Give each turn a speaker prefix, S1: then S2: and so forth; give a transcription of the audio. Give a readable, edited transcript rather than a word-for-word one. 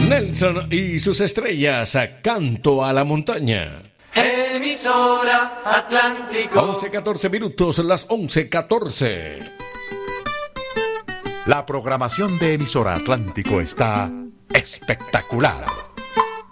S1: Nelson y sus estrellas a Canto a la Montaña.
S2: Emisora Atlántico.
S1: 11:14 minutos, las 11:14.
S3: La programación de Emisora Atlántico está espectacular.